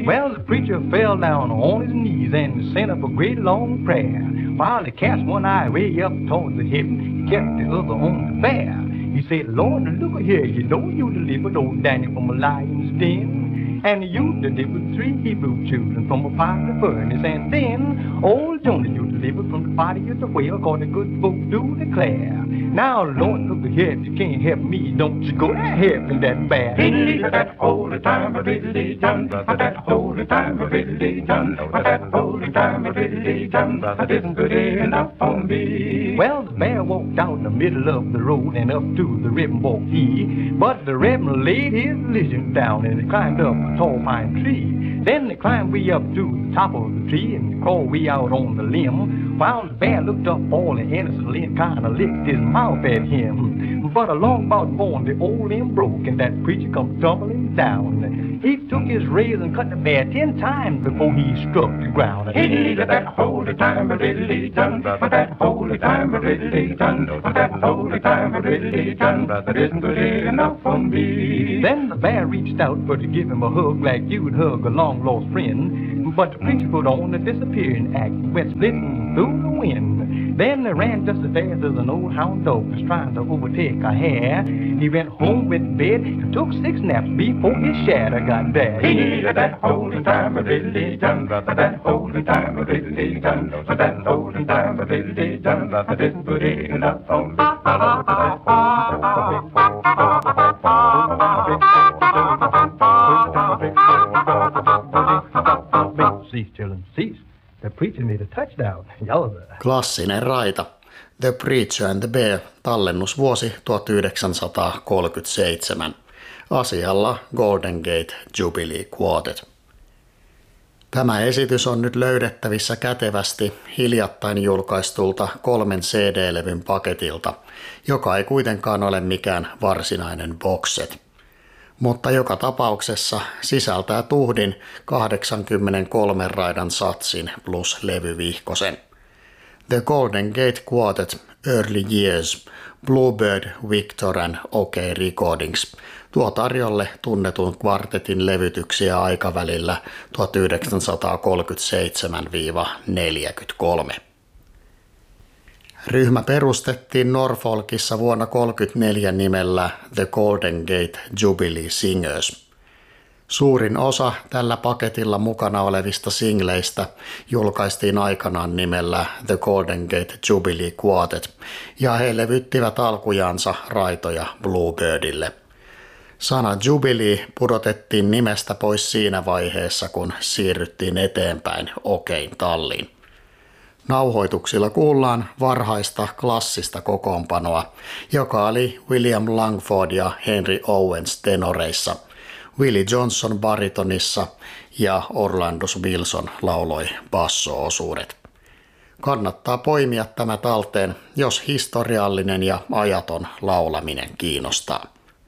Well, the preacher fell down on his knees and sent up a great long prayer. While he cast one eye way up towards the heaven, he kept the other on the fair. He said, Lord, look here, you know you delivered old Daniel from a lion's den. And you delivered 3 Hebrew children from a fiery furnace. And then old Jonah you delivered from the body of the whale, according to good folk do declare. Now, Lord, look here, if you can't help me, don't you go to heaven that bad. That holy time of religion, that holy time of religion, that holy time of religion, that isn't good enough for me. Well, the bear walked out in the middle of the road and up to the ribbon walked he. But the ribbon laid his religion down and he climbed up a tall pine tree. Then they climbed way up to the top of the tree and crawled way out on the limb. While the bear looked up all innocently and kind of licked his mouth at him. But along about born, the old limb broke and that preacher come tumbling down. He took his razor and cut the bear 10 times before he struck the ground. He needed that holy time of religion, that holy time of religion, that holy time of religion, that isn't good enough for me. Then the bear reached out for to give him a hug like you'd hug a long-lost friend. But the preacher put on a disappearing act, went splitting through the wind. Then they ran just as fast as an old hound dog was trying to overtake a hare. He went home with bed and took 6 naps before his shadow got there. He needed that holy time of religion, that holy time of religion, that holy time of religion, that isn't good enough for me. Cease, children, cease. The preacher made a touchdown. Klassinen raita. The Preacher and the Bear, tallennusvuosi 1937. Asialla Golden Gate Jubilee Quartet. Tämä esitys on nyt löydettävissä kätevästi hiljattain julkaistulta 3 CD-levyn paketilta, joka ei kuitenkaan ole mikään varsinainen boxset. Mutta joka tapauksessa sisältää tuhdin 83 raidan satsin plus levyvihkosen. The Golden Gate Quartet Early Years, Bluebird, Victor and OK Recordings tuo tarjolle tunnetun kvartetin levytyksiä aikavälillä 1937–43. Ryhmä perustettiin Norfolkissa vuonna 1934 nimellä The Golden Gate Jubilee Singers. Suurin osa tällä paketilla mukana olevista singleistä julkaistiin aikanaan nimellä The Golden Gate Jubilee Quartet ja he levyttivät alkujansa raitoja Bluebirdille. Sana Jubilee pudotettiin nimestä pois siinä vaiheessa, kun siirryttiin eteenpäin Okein talliin. Nauhoituksilla kuullaan varhaista klassista kokoonpanoa, joka oli William Langford ja Henry Owens tenoreissa, Willie Johnson baritonissa ja Orlandus Wilson lauloi basso-osuudet. Kannattaa poimia tämä talteen, jos historiallinen ja ajaton laulaminen kiinnostaa.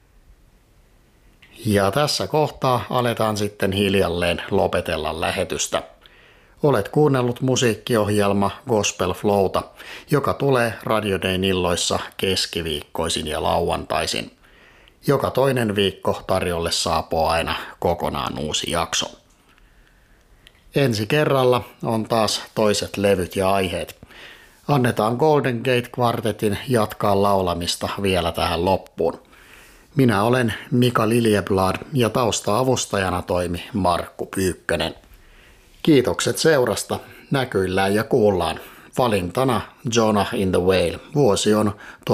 Ja tässä kohtaa aletaan sitten hiljalleen lopetella lähetystä. Olet kuunnellut musiikkiohjelma Gospel Flowta, joka tulee Radio Dayn illoissa keskiviikkoisin ja lauantaisin. Joka toinen viikko tarjolle saapuu aina kokonaan uusi jakso. Ensi kerralla on taas toiset levyt ja aiheet. Annetaan Golden Gate Quartetin jatkaa laulamista vielä tähän loppuun. Minä olen Mika Liljeblad ja tausta-avustajana toimi Markku Pyykkönen. Kiitokset seurasta, näkyillään ja kuullaan. Valintana Jonah in the Whale, vuosi on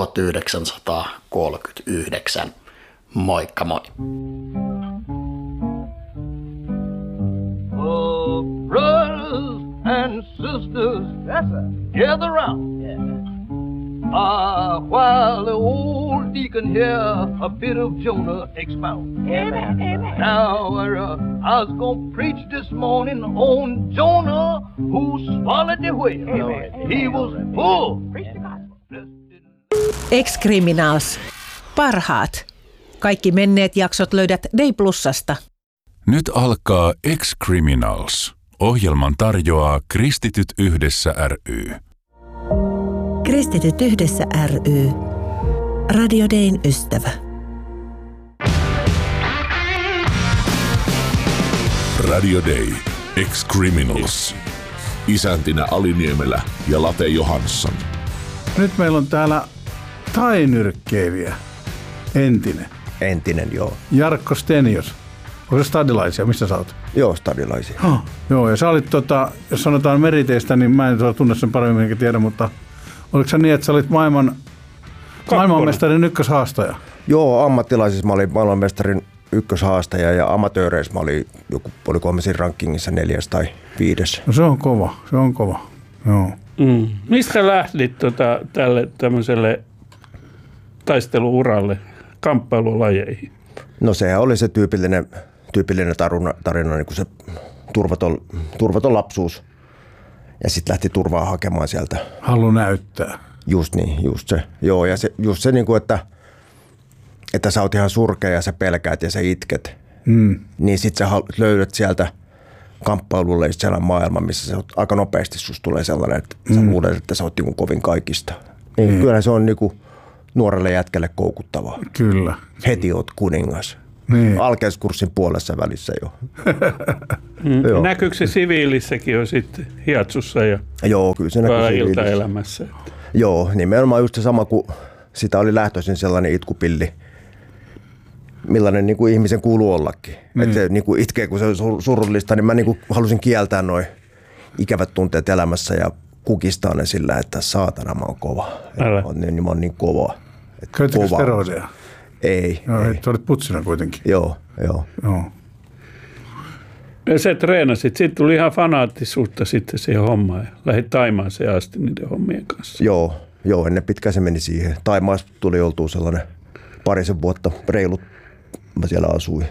1939. Moikka moi! Oh, brothers and sisters, gather round. While the old deacon here a bit of Jonah expound. Amen, amen. Now, I was going to preach this morning on Jonah who swallowed the whale. Amen. He was full. Preach the gospel. Ex-Criminals. Parhaat. Kaikki menneet jaksot löydät Day Plusasta. Nyt alkaa Ex-Criminals. Ohjelman tarjoaa Kristityt yhdessä ry. Kristityt yhdessä ry. Radio Dayn ystävä. Radio Day. Ex-Criminals. Isäntinä Ali Niemelä ja Late Johansson. Nyt meillä on täällä tainyrkkeilijä. Entinen, joo. Jarkko Stenius. Onko se stadilaisia? Mistä sä oot? Joo, stadilaisia. Joo, ja sä olit, jos sanotaan meriteistä, niin mä en tunne sen paremmin enkä tiedä, mutta oliko se niin, että sä olit maailmanmestarin ykköshaastaja? Joo, ammattilaisissa mä olin maailmanmestarin ykköshaastaja ja amatööreissä mä olin olikohan siinä rankingissa 4. tai 5. No se on kova. Joo. Mistä lähdit tälle tämmöiselle taisteluuralle, kamppailulajeihin? No sehän oli se tyypillinen tarina, niin kuin se turvaton lapsuus. Ja sitten lähti turvaa hakemaan sieltä. Halu näyttää. Just niin, just se. Joo, ja just se niin kuin, että sä oot ihan surkea ja sä pelkäät ja sä itket. Niin sit sä löydät sieltä kamppailulle sellainen maailma, missä se aika nopeasti susta tulee sellainen, että sä luulet, että sä oot niin kuvin kaikista. Niin kyllähän se on niin kuin nuorelle jätkelle koukuttavaa. Kyllä. Heti oot kuningas. Niin. Alkeiskurssin puolessa välissä jo. Näkyykö se siviilissäkin jo sitten hiatsussa ja joo, kyllä se näkyy iltaelämässä? Joo, nimenomaan just se sama kuin sitä oli lähtöisin sellainen itkupilli, millainen niin kuin ihmisen kuuluu ollakin. Että se niin kuin itkee, kun se on surullista, niin mä niin kuin halusin kieltää nuo ikävät tunteet elämässä ja kukistaa ne sillä, että saatana mä oon kova. Mä oon niin kova. Käytätkö steroideja? Ei. No, ei. Sä olit putsina kuitenkin. Joo. Ja sä treenasit, sitten tuli ihan fanaattisuutta sitten siihen hommaan ja lähdit Taimaaseen asti niiden hommien kanssa. Joo, ennen pitkään se meni siihen. Taimaassa tuli oltua sellainen parisen vuotta reilut, mä siellä asuin.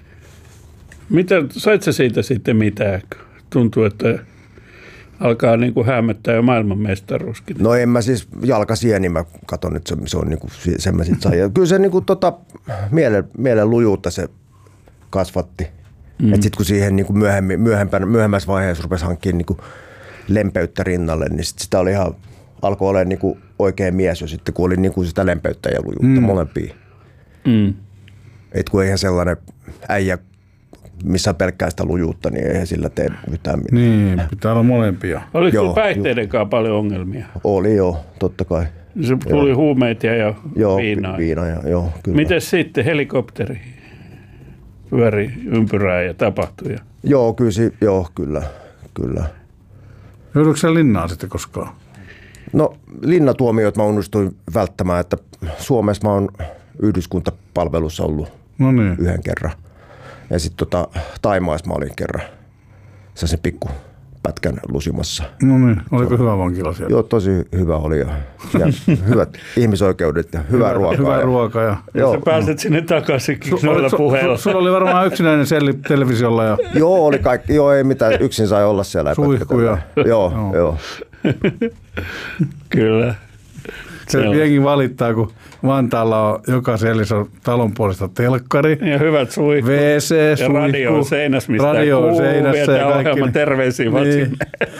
Sait sä siitä sitten mitään? Tuntuu, että alkaa niin kuin hämmättää jo maailmanmestaruuskin. No en mä siis jalkasieni, mä katson, että se on niin kuin, sen mä sit sain. Ja kyllä se niin kuin mielen lujuutta se kasvatti. Että sitten kun siihen niin kuin myöhemmässä vaiheessa rupesi hankkimaan niin kuin lempeyttä rinnalle, niin sitä oli alkoi olemaan niin kuin oikea mies jo sitten, kun oli niin kuin sitä lempeyttä ja lujuutta molempia. Että kun eihän sellainen äijä, missä on pelkkää sitä lujuutta, niin eihän sillä tee mitään mitään. Niin, pitää olla molempia. Oliko sinulla päihteidenkaan paljon ongelmia? Oli joo, totta kai. Se tuli huumeita ja viinaa. Joo, kyllä. Miten sitten helikopteri pyöri ympyrää ja tapahtui? Joo, kyllä. Joudutko sä linnaan sitten koskaan? No linnatuomioit mä onnistuin välttämään, että Suomessa mä oon yhdyskuntapalvelussa ollut yhden kerran. Ja sitten Taimaassa mä olin kerran sellaisen pikkupätkän lusimassa. No niin, oliko hyvä vankila siellä? Joo, tosi hyvä oli ja hyvät ihmisoikeudet ja hyvää ruokaa. Hyvää ruokaa. Ja sä pääset sinne takaisinkin noilla puheilla. Sulla oli varmaan yksinäinen selli televisiolla. Ja joo, oli kaikki. Joo, ei mitään. Yksin sai olla siellä. Suihkuja. Joo. Kyllä. Se jengi valittaa, kun Vantaalla on joka sellissä on talon puolesta telkkari. Ja hyvät suihkut. WC, ja radio on seinässä, mistä seinässä ja ohjelman terveisiä vaan sinne.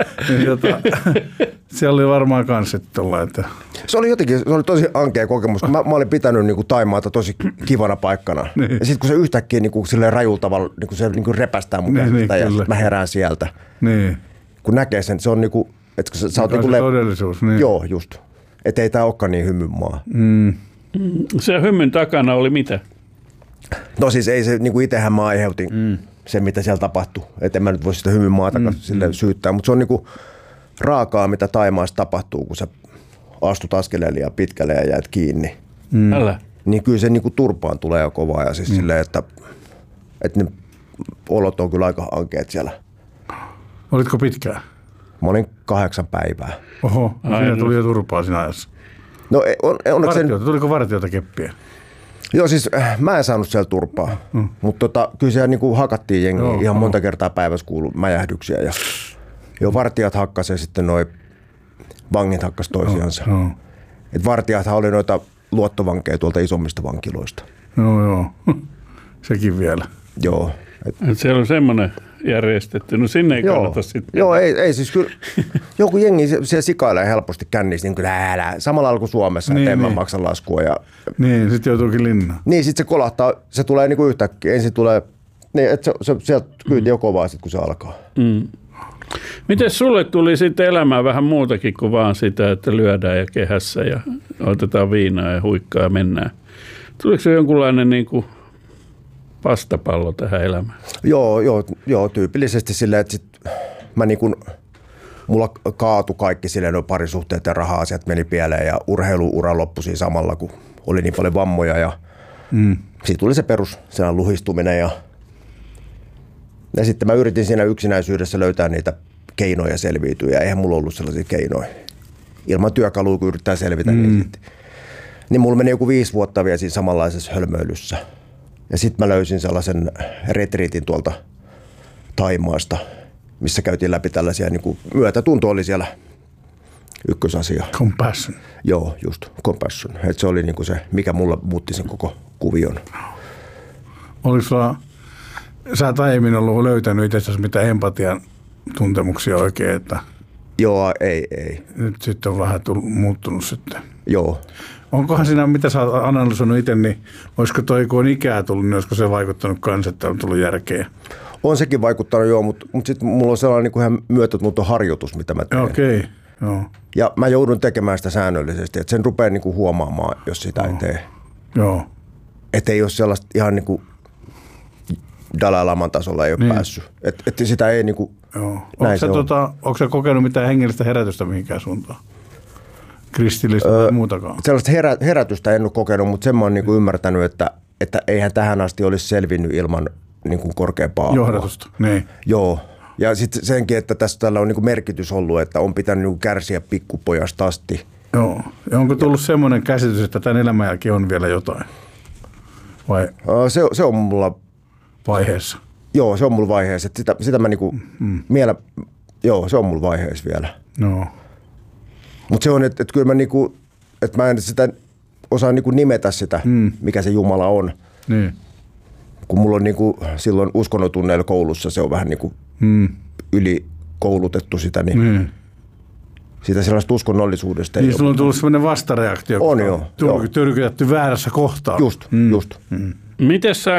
Siellä oli varmaan kans sitten että se oli tosi ankea kokemus. Mä olin pitänyt niinku Taimaata tosi kivana paikkana. Niin. Ja sitten kun se yhtäkkiä niinku silleen rajulla tavalla niinku se niinku repästää mun käsistä ja mä herään sieltä. Niin. Kun näkee sen, se on niinku, että sä oot niinku todellisuus, niin. Joo, just. Että ei tää olekaan niin hymyn maa. Se hymyn takana oli mitä? No siis ei se, niinku itehän mä aiheutin sen, mitä siellä tapahtui. Että en mä nyt voi sitä hymyn maata silleen syyttää. Mutta se on niinku raakaa, mitä Taimaassa tapahtuu, kun sä astut askeleen liian pitkälle ja jäät kiinni. Niin kyllä se niinku turpaan tulee jo kovaa. Ja siis silleen, että ne olot on kyllä aika ankeet siellä. Olitko pitkään? Mä olin 8 päivää. Oho, siinä tuli jo turpaa siinä ajassa. No onneksi tuliko vartijoita keppiä? Joo, siis mä en saanut siellä turpaa, mutta kyllä siellä niinku hakattiin jengiä ihan monta kertaa päivässä kuului mäjähdyksiä. Ja vartijat hakkasi ja sitten noi vangit hakkas toisiansa. Et vartijathan oli noita luottovankeja tuolta isommista vankiloista. Joo. Sekin vielä. Joo. Siellä on semmoinen järjestetty. No sinne ei kannata sitten. Joo, ei siis kyllä. Joku jengi siellä sikailee helposti kännissä, niin kuin samalla lailla kuin Suomessa, että en mä maksa laskua. Ja niin, sitten joutuukin linnaan. Niin, sitten se kolahtaa, se tulee niin kuin yhtäkkiä. Ensin tulee Niin, että sieltä kyyti jo kovaa sitten, kun se alkaa. Miten sulle tuli sitten elämään vähän muutakin kuin vaan sitä, että lyödään ja kehässä ja otetaan viinaa ja huikkaa ja mennään? Tuliko se jonkunlainen niin kuin vastapallo tähän elämään? Joo, tyypillisesti silleen, että mä niin kuin, mulla kaatui kaikki silleen, no parisuhteet ja raha-asiat meni pieleen ja urheiluura loppui siinä samalla, kun oli niin paljon vammoja ja siitä tuli se perus sellainen luhistuminen ja sitten mä yritin siinä yksinäisyydessä löytää niitä keinoja selviytyä ja eihän mulla ollut sellaisia keinoja. Ilman työkaluja, kun yrittää selvitä, niin mulla meni joku 5 vuotta vielä siinä samanlaisessa hölmöilyssä. Ja sitten mä löysin sellaisen retriitin tuolta Thaimaasta, missä käytiin läpi tällaisia, niin kuin myötätunto oli siellä ykkösasia. Compassion. Joo, just compassion. Et se oli niin kuin se, mikä mulla muutti sen koko kuvion. Oliko sulla, sä et aiemmin ollut löytänyt itsestäsi mitään empatian tuntemuksia oikein, että... Joo, ei. Nyt sitten on vähän muuttunut sitten. Joo. Onkohan siinä, mitä sä oot analysoinut itse, niin olisiko toi, kun on ikää tullut, niin olisiko se vaikuttanut kanssa, että on tullut järkeä? On sekin vaikuttanut, joo, mutta sitten mulla on sellainen niin kuin ihan myötätuntoharjoitus, mitä mä teen. Okei, joo. Ja mä joudun tekemään sitä säännöllisesti, että sen rupeaa niin kuin huomaamaan, jos sitä ei tee. Joo. Että ei ole sellaista ihan niin kuin Dalai Laman tasolla ei ole päässyt. Että sitä ei niin kuin... Joo. Onko sä kokenut mitään hengellistä herätystä mihinkään suuntaan? Kristillistä tai muutakaan? Sellaista herätystä en ole kokenut, mutta sen mä oon niin kuin ymmärtänyt, että eihän tähän asti olisi selvinnyt ilman niin kuin korkeampaa johdatusta. Niin. Joo. Ja sitten senkin, että tällä on niin kuin merkitys ollut, että on pitänyt niin kuin kärsiä pikkupojasta asti. Joo. Ja onko tullut semmoinen käsitys, että tämän elämän jälkeen on vielä jotain? Vai? Se on mulla... Vaiheessa? Joo, se on mulla vaiheessa. Että sitä mä niinku joo, se on mulla vaiheessa vielä. No. Mutta se on, että kyllä mä niinku, että mä en sitä osaa niinku nimetä sitä, mikä se Jumala on. Niin. Kun mulla on niinku silloin uskonnotunneilla koulussa, se on vähän niinku ylikoulutettu sitä, niin sitä sellaista uskonnollisuudesta. Niin sulla on tullut sellainen vastareaktio. On joo. Tyrkytetty väärässä kohtaa. Just. Miten sä,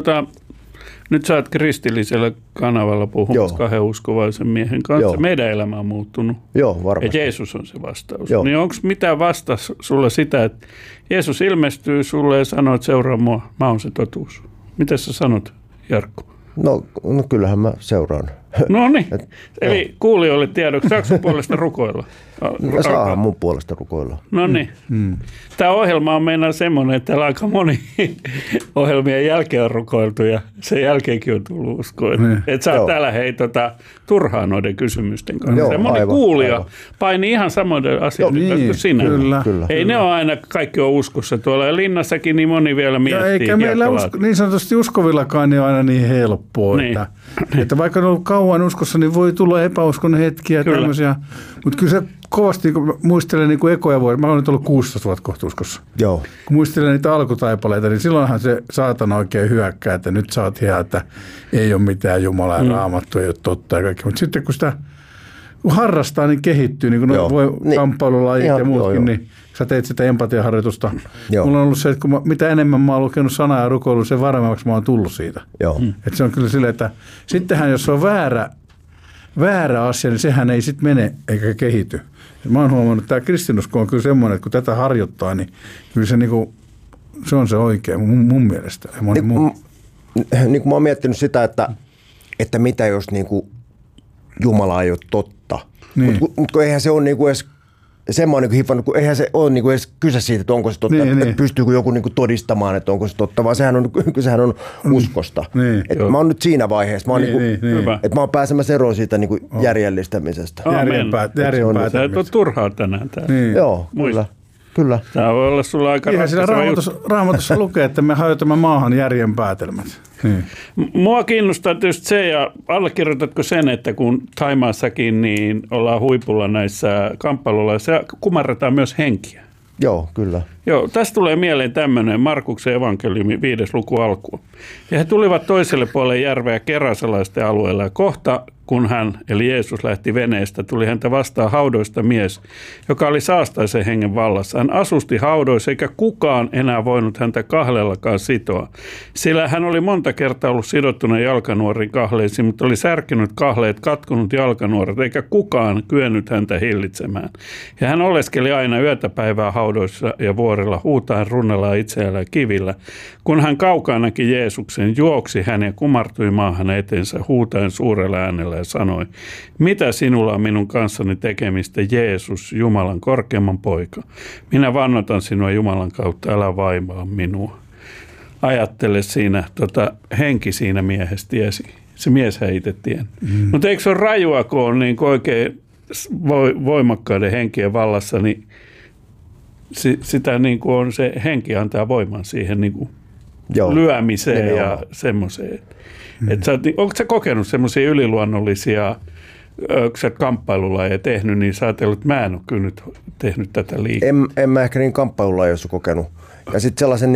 nyt sä oot kristillisellä kanavalla puhumassa 2 uskovaisen miehen kanssa. Joo. Meidän elämä on muuttunut. Joo, varmasti. Ja Jeesus on se vastaus. Joo. Niin onko mitään vasta sulle sitä, että Jeesus ilmestyy sulle ja sanoo, että seuraa mua, mä oon se totuus. Mitä sä sanot, Jarkko? No kyllähän mä seuraan. No niin, eli kuulijoille tiedoksi, saako sun puolesta rukoilla? Saa mun puolesta rukoilla. No niin. Tämä ohjelma on meinaan semmoinen, että täällä aika moni ohjelmien jälkeen on rukoiltu ja sen jälkeenkin on tullut uskoa. Että sä oot täällä turhaan noiden kysymysten kanssa. Joo, moni kuulija paini ihan samoiden asioiden kanssa kuin sinä. Kyllä. Ei ne ole aina, kaikki on uskossa tuolla. Ja linnassakin niin moni vielä miettii. Eikä meillä niin sanotusti uskovillakaan niin ole aina niin helppoa. Niin. Että vaikka on ollut kauan uskossa, niin voi tulla epäuskon hetkiä ja tämmöisiä. Mutta kyllä se kovasti kun muistelen niin kuin ekoja vuosia. Mä olen nyt ollut 16 vuotta kohta uskossa. Joo. Kun muistelen niitä alkutaipaleita, niin silloinhan se saatana oikein hyökkää, että nyt sä oot ihan, että ei ole mitään Jumalaa ja Raamattu, ei ole totta ja kaikki. Mutta sitten kun sitä harrastaa, niin kehittyy, niin kuin voi kamppailulajit ja muutkin, niin sä teet sitä empatiaharjoitusta. Mulla on ollut se, että mitä enemmän mä oon lukenut sanaa ja rukoillut, sen varmemmaksi mä oon tullut siitä. Että se on kyllä silleen, että sittenhän jos on väärä asia, niin sehän ei sitten mene eikä kehity. Ja mä oon huomannut, että tämä kristinusko on kyllä semmoinen, että kun tätä harjoittaa, niin kyllä se, niinku, se on se oikea mun mielestä. Niin kuin mä oon miettinyt sitä, että mitä jos niinku Jumala ei ole totta. Niin. Mutta eihän se ole niinku edes semmoinen hiffannut, kun eihän se ole niinku edes kyse siitä, että onko se totta, että pystyykö joku niinku todistamaan, että onko se totta, vaan sehän on uskosta. Et mä oon nyt siinä vaiheessa, että mä oon pääsemässä eroon siitä niinku järjellistämisestä. Järjenpäätämisestä. Sä et ole turhaa tänään täällä. Joo, kyllä. Tämä voi olla sulla aika Raamatussa lukee, että me hajotamme maahan järjen päätelmät. Mua kiinnostaa tietysti se, ja allekirjoitatko sen, että kun Thaimaassakin niin ollaan huipulla näissä kamppailuissa ja kumarretaan myös henkiä? Joo, kyllä. Joo, tästä tulee mieleen tämmöinen Markuksen evankeliumi 5. luku alkuun. Ja he tulivat toiselle puolelle järveä kerasalaisten alueella ja kohta kun hän, eli Jeesus, lähti veneestä, tuli häntä vastaan haudoista mies, joka oli saastaisen hengen vallassa. Hän asusti haudoissa, eikä kukaan enää voinut häntä kahleellakaan sitoa. Sillä hän oli monta kertaa ollut sidottuna jalkanuorin kahleisiin, mutta oli särkynyt kahleet, katkunut jalkanuoret, eikä kukaan kyennyt häntä hillitsemään. Ja hän oleskeli aina yötä päivää haudoissa ja vuorilla, huutaen runnella itseällä kivillä. Kun hän kaukaa näki Jeesuksen, juoksi hän ja kumartui maahan eteensä, huutaen suurella äänellä ja sanoi, mitä sinulla on minun kanssani tekemistä, Jeesus, Jumalan korkeamman poika? Minä vannotan sinua Jumalan kautta, älä vaimaa minua. Ajattele siinä, henki siinä miehessä tiesi. Se mies heitettiin. Mutta eikö se ole rajua, kun on niin oikein voimakkaiden henkien vallassa, niin sitä niin kuin on, se henki antaa voiman siihen niin kuin lyömiseen ja semmoiseen. Onko sä kokenut semmoisia yliluonnollisia, kun sä kamppailulajeja tehnyt, niin sä ajatellut, että mä en ole kyllä nyt tehnyt tätä liikaa. En mä ehkä niin kamppailulajeissa kokenut. Ja sitten sellaisen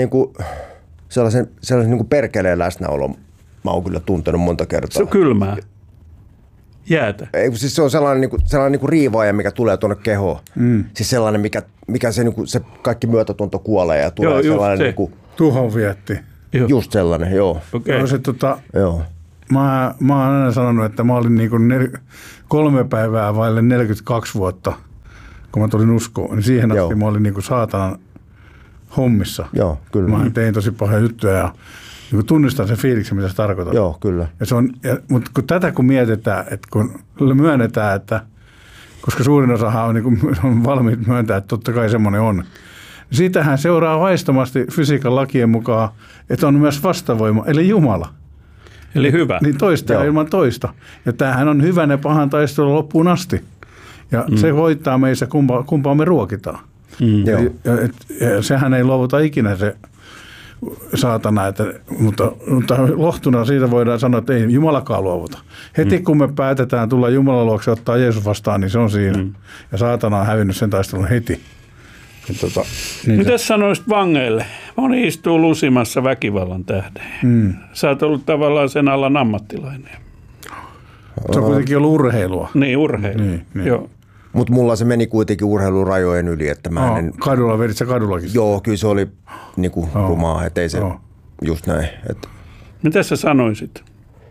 perkeleen läsnäolon mä oon kyllä tuntenut monta kertaa. Se on kylmää. Jäätä. Ei, siis se on sellainen riivaaja, mikä tulee tuonne kehoon. Siis sellainen, mikä se kaikki myötätunto kuolee ja tulee sellainen tuhon vietti. Just sellainen, joo. Okay. Joo. Mä oon aina sanonut, että mä olin 3 päivää vaille 42 vuotta, kun mä tulin uskoon. Niin siihen asti mä olin saatanan hommissa. Joo, kyllä. Mä tein tosi pahoja juttuja ja tunnistan sen fiiliksen, mitä se tarkoittaa. Joo, kyllä. Mutta kun mietitään, että kun myönnetään, että koska suurin osahan on valmiit myöntää, että totta kai semmoinen on. Siitähän seuraa väistämästi fysiikan lakien mukaan, että on myös vastavoima, eli Jumala. Eli hyvä. Niin toista ja ilman toista. Ja tämähän on hyvän ja pahan taistelu loppuun asti. Ja se voittaa meissä, kumpaa me ruokitaan. Ja sehän ei luovuta ikinä se saatana, mutta lohtuna siitä voidaan sanoa, että ei Jumalakaan luovuta. Heti kun me päätetään tulla Jumalan luokse ottaa Jeesus vastaan, niin se on siinä. Ja saatana on hävinnyt sen taistelun heti. Mitäs sanoisit vangeille? Moni istuu lusimassa väkivallan tähden. Sä oot ollut tavallaan sen alan ammattilainen. Se on kuitenkin ollut urheilua. Niin, urheilu. Niin. Joo. Mutta mulla se meni kuitenkin urheilurajojen yli. Että mä kadulla vedit sä kadullakin? Joo, kyllä se oli rumaa, ettei se just näin. Mitä sä sanoisit?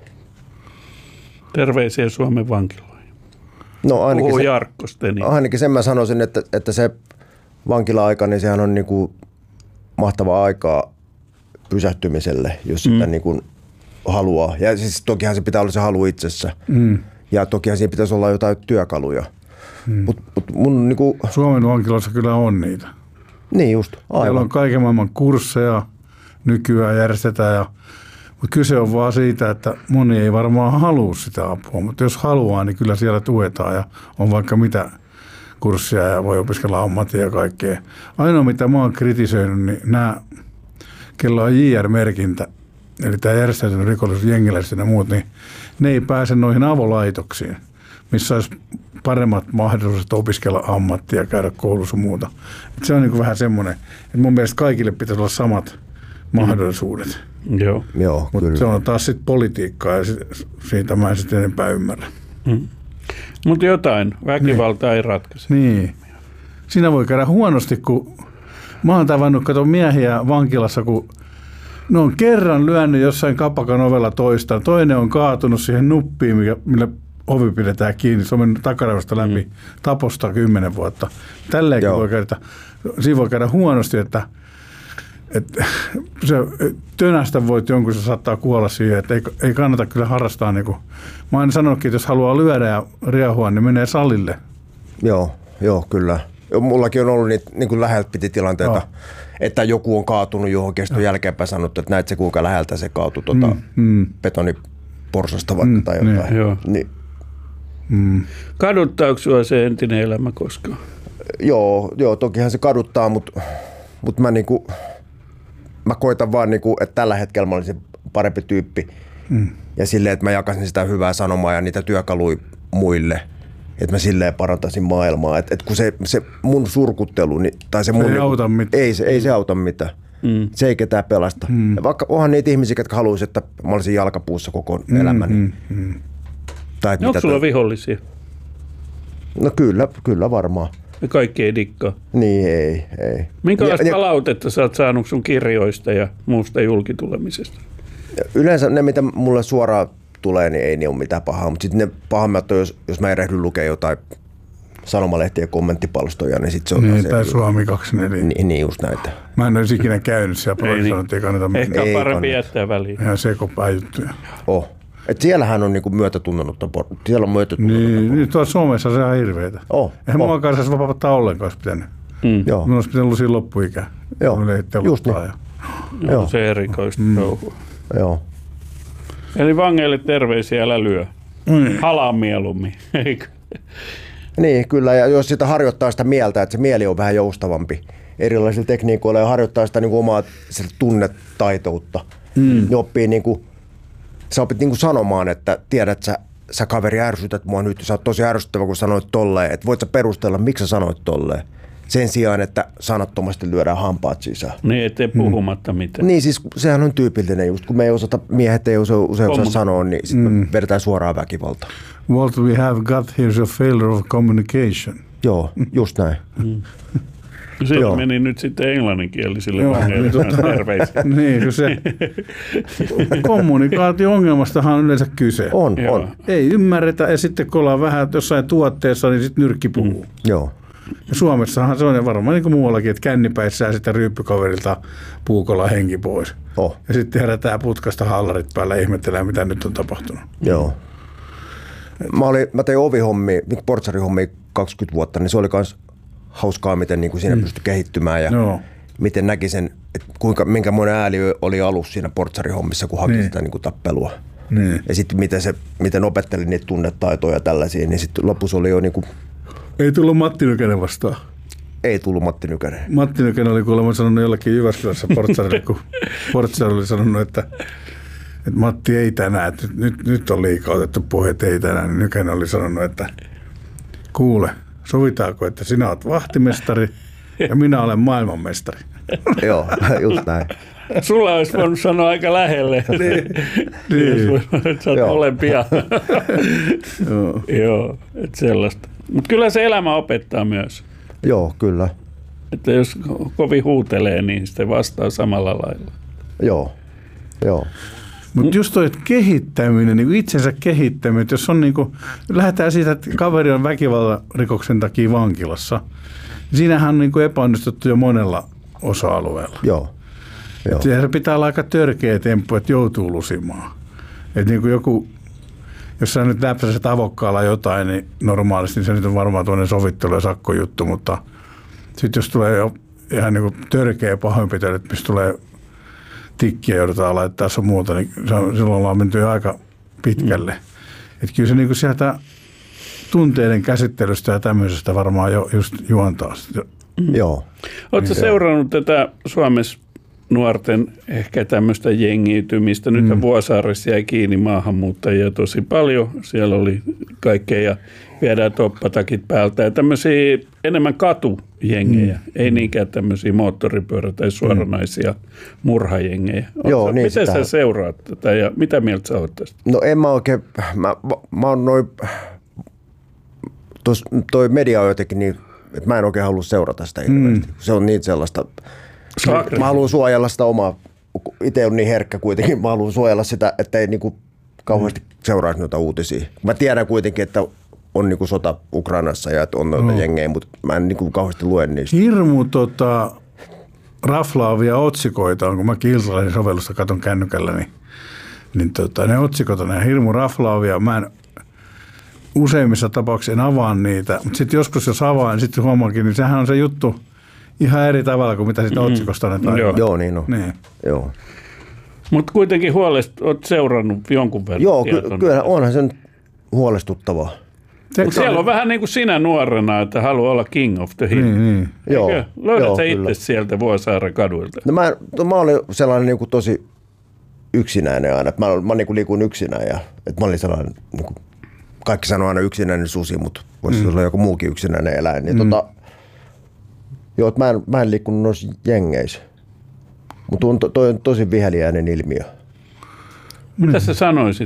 Terveisiä Suomen vankiloihin. No ainakin sen mä sanoisin, että se vankila-aika, niin sehän on mahtavaa aikaa pysähtymiselle, jos sitä haluaa. Ja siis tokihan se pitää olla se halu itsessä. Ja tokihan siinä pitäisi olla jotain työkaluja. Mut mun Suomen vankiloissa kyllä on niitä. Niin just, aivan. Siellä on kaiken maailman kursseja nykyään järjestetään. Mutta kyse on vaan siitä, että moni ei varmaan halua sitä apua. Mutta jos haluaa, niin kyllä siellä tuetaan ja on vaikka mitä kurssia ja voi opiskella ammattia ja kaikkea. Ainoa mitä mä oon kritisoinut, niin nämä, kello on JR-merkintä, eli tämä järjestäytynyt rikollisuus, jengiläiset ja muut, niin ne ei pääse noihin avolaitoksiin, missä olisi paremmat mahdollisuudet opiskella ammattia, käydä koulussa ja muuta. Et se on vähän semmoinen, että mun mielestä kaikille pitäisi olla samat mahdollisuudet. Joo, mutta se on taas sitten politiikkaa ja siitä mä en sitten enempää ymmärrä. Mutta jotain, väkivalta ei ratkaise. Niin. Siinä voi käydä huonosti, kun mä oon tavannut miehiä vankilassa, kun ne on kerran lyönyt jossain kapakan ovella toista. Toinen on kaatunut siihen nuppiin, millä ovi pidetään kiinni. Se on mennyt takaraivosta läpi taposta 10 vuotta. Tälleenkin voi käydä. Siinä voi käydä huonosti, että se tönästä voit jonkun, se saattaa kuolla siihen, että ei kannata kyllä harrastaa. Mä oon aina sanonutkin, että jos haluaa lyödä ja riehua, niin menee salille. Joo, kyllä. Mullakin on ollut niitä läheltä piti tilanteita, että joku on kaatunut johonkin, sitten jälkeenpäin sanottu, että näet se kuinka läheltä se kaatui betoniporsasta vaikka tai jotain. Niin. Kaduttaako sinua se entinen elämä koskaan? Joo, tokihan se kaduttaa, mutta mä koitan vaan, että tällä hetkellä mä olisin parempi tyyppi. Ja silleen, että mä jakasin sitä hyvää sanomaa ja niitä työkaluja muille. Että mä silleen parantaisin maailmaa. Että kun se mun surkuttelu, tai se mun... Ei auta mitään. Ei se auta mitään. Se ei ketään pelasta. Ja vaikka onhan niitä ihmisiä, jotka haluaisivat, että mä olisin jalkapuussa koko elämäni. Tai onko sulla vihollisia? No kyllä varmaan. Ja kaikki ei dikkaa. Niin, ei. Minkälaista palautetta sä oot saanut sun kirjoista ja muusta julkitulemisesta? Yleensä ne, mitä mulle suoraan tulee, niin ei ne ole mitään pahaa. Mutta sitten ne pahammat on, jos mä erehdyn lukea jotain sanomalehtien kommenttipalstoja, niin sitten se on... Niin, tai Suomi 24. Niin, just näitä. Mä en olisi ikinä käynyt siellä profisointia, ei kannata mitään. Ehkä on parempi jättää väliin. Ihan sekopää juttuja. Et siellähän on niinku myötätunnonutta. Siellä on myötätunnonutta. Niin, tuolla Suomessa se on hirveetä. Eihän mua kanssa saisi vapauttaa ollenkaan olisi pitänyt. Joo. Minun olisi pitänyt olla siinä loppuikään. Joo, just niin. Joo, se erikoista touhua. Joo. Eli vangeille terveisiä, älä lyö. Halaa mieluummin, eikö? Niin, kyllä. Ja jos sitä harjoittaa sitä mieltä, että se mieli on vähän joustavampi erilaisilla tekniikoilla ja harjoittaa sitä niin kuin omaa tunnetaitoutta, niin oppii niin kuin, sä opit niin kuin sanomaan, että tiedät sä kaveri ärsytät mua nyt, sä oot tosi ärsyttävä, kun sanoit tolleen, että voit sä perustella, miksi sä sanoit tolleen. Sen sijaan, että sanattomasti lyödään hampaat sisään. Niin, ettei puhumatta mitään. Niin, siis sehän on tyypillinen just, kun me ei osata, miehet ei usein osaa sanoa, niin sitten vedetään suoraan väkivaltaa. What we have got here is a failure of communication. Joo, just näin. Sieltä meni nyt sitten englanninkielisille vangeille terveisiä. Niin, kun se kommunikaatio-ongelmastahan on yleensä kyse. On. Ei ymmärretä ja sitten kun ollaan vähän jossain tuotteessa, niin sitten nyrkki puhuu. Joo. Ja Suomessahan se on ja varmaan niin kuin muuallakin, että kännipäissään sitä ryyppykaverilta puukolla henki pois. Ja sitten herätään putkasta hallarit päällä ja ihmettelee, mitä nyt on tapahtunut. Joo. Mä tein ovihommia, nyt portsarihommia 20 vuotta, niin se oli myös hauskaa, miten niin kuin siinä pystyi kehittymään ja miten näki sen, että minkämoinen ääli oli alussa siinä portsarihommissa, kun haki sitä niin kuin tappelua. Niin. Ja sitten miten opettelin niitä tunnetaitoja ja tällaisia, niin sitten lopussa oli jo niin kuin... Ei tullut Matti Nykänen vastaan. Ei tullut Matti Nykänen. Matti Nykänen oli kuulemma sanonut jollakin Jyväskylässä portsarille, kun portsari oli sanonut, että Matti ei tänään, että nyt on liikaa otettu puheet, ei tänään. Niin Nykänen oli sanonut, että kuule, sovitaanko, että sinä olet vahtimestari ja minä olen maailmanmestari. Joo, just näin. Sulla olisi voinut sanoa aika lähelle. Niin. Sä oot molempia. Joo, että sellaista. Mutta kyllä se elämä opettaa myös. Joo, kyllä. Että jos kovin huutelee, niin sitten vastaa samalla lailla. Joo. Mutta just toi kehittäminen, niin itsensä kehittäminen, että jos on niinku, lähdetään siitä, että kaveri on väkivaltarikoksen takia vankilassa, niin siinähän on niinku epäonnistuttu jo monella osa-alueella. Joo. Se pitää olla aika törkeä temppu, että joutuu lusimaan. Että niinku joku, jos sä nyt läpsäset avokkaalla jotain, niin normaalisti niin se nyt on varmaan tuonne sovittelu- ja sakkojuttu, mutta sitten jos tulee jo ihan niinku törkeä pahoinpitely, että mistä tulee tikkiä joudutaan laittaa sun muuta, niin silloin ollaan menty aika pitkälle. Että kyllä se niinku sieltä tunteiden käsittelystä ja tämmöisestä varmaan jo just juontaa. Joo. Oletko seurannut tätä Suomessa nuorten ehkä tämmöistä jengiytymistä? Nyt Vuosaaressa jäi kiinni maahanmuuttajia tosi paljon. Siellä oli kaikkea ja viedään toppatakit päältä. Ja tämmöisiä enemmän katujengejä, ei niinkään tämmöisiä moottoripyörä- tai suoranaisia murhajengejä. Joo, niin miten sä seuraat tätä ja mitä mieltä sä oot tästä? No en mä oikein, mä oon toi media on jotenkin niin, että mä en oikein halua seurata sitä hirveästi. Se on niin sellaista, mä haluan suojella sitä omaa, itse on niin herkkä kuitenkin, mä haluan suojella sitä, että ei niinku kauheasti seuraisi noita uutisia. Mä tiedän kuitenkin, että on niinku sota Ukrainassa ja että on noita jengejä, mutta mä en niinku kauheasti lue niistä. Hirmu raflaavia otsikoita on, kun mäkin Iltalehden sovellusta katon kännykällä, niin ne otsikot on hirmu raflaavia. Mä en useimmissa tapauksissa en avaa niitä, mutta sitten joskus jos avaan, niin sitten huomaakin, niin sehän on se juttu ihan eri tavalla kuin mitä sitä otsikosta annetaan. Joo, niin on. Niin. Joo. Mutta kuitenkin olet seurannut jonkun verran. Joo, kyllä onhan se huolestuttavaa. Siellä on vähän niin kuin sinä nuorena, että haluaa olla king of the hill. Niin. Löydät sä itse sieltä Vuosaaren kaduilta? No mä olin sellainen niin kuin tosi yksinäinen aina. Mä niin kuin liikun yksinään ja että mä olin sellainen, niin kuin, kaikki sanoo aina yksinäinen susi, mutta voisi olla joku muukin yksinäinen eläin. Niin joo, että mä en liikkunut noissa jengeissä. Mutta toi on tosi viheliäinen ilmiö. Mitä sä sanoisit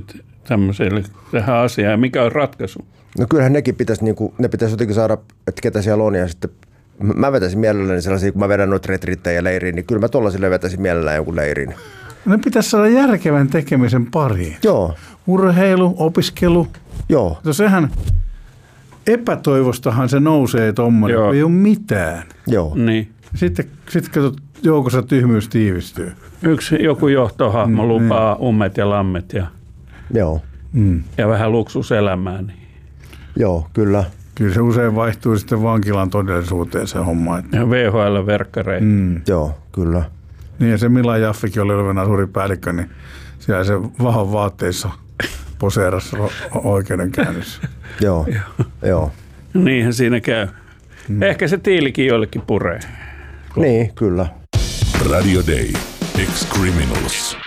tämmöiselle tähän asiaan? Mikä on ratkaisu? No kyllähän nekin pitäisi, ne pitäisi jotenkin saada, että ketä siellä on ja sitten mä vetäisin mielelläni sellaisia, kun mä vedän noita retriittejä leiriin, niin kyllä mä tollasille vetäisin mielellään jonkun leirin. Ne pitäisi saada järkevän tekemisen pariin. Joo. Urheilu, opiskelu. Joo. Sehän epätoivostahan se nousee tommoinen, ei ole mitään. Joo. Niin. Sitten katsot, joukossa tyhmyys tiivistyy. Joku johtohahmo lupaa ummet ja lammet ja vähän luksuselämää. Niin. Joo, kyllä. Kyllä se usein vaihtuu sitten vankilan todellisuuteen se homma. Että... Ja VHL-verkkareihin. Joo, kyllä. Niin ja se Mila Jaffikin oli olevinaan suuri päällikkö, niin siellä se vahvan vaatteissa poseerassa oikeudenkäynnissä. Joo. Niinhän siinä käy. Ehkä se tiilikin joillekin puree. Niin, kyllä. Radio Day. Ex-Criminals.